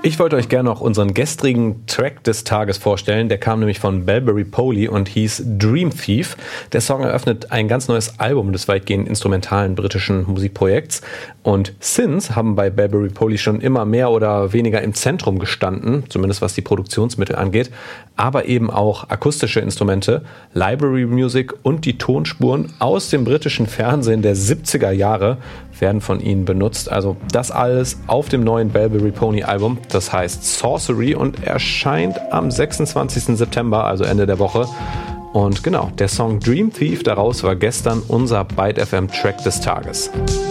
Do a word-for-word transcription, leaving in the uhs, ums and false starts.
Ich wollte euch gerne noch unseren gestrigen Track des Tages vorstellen. Der kam nämlich von Bellberry Poley und hieß Dream Thief. Der Song eröffnet ein ganz neues Album des weitgehend instrumentalen britischen Musikprojekts. Und Synths haben bei Bellberry Poley schon immer mehr oder weniger im Zentrum gestanden, zumindest was die Produktionsmittel angeht. Aber eben auch akustische Instrumente, Library Music und die Tonspuren aus dem britischen Fernsehen der siebziger Jahre werden von ihnen benutzt. Also das alles auf dem neuen Bellberry Poley Album. Das heißt Sorcery und erscheint am sechsundzwanzigsten September, also Ende der Woche. Und genau, der Song Dream Thief daraus war gestern unser Byte F M Track des Tages.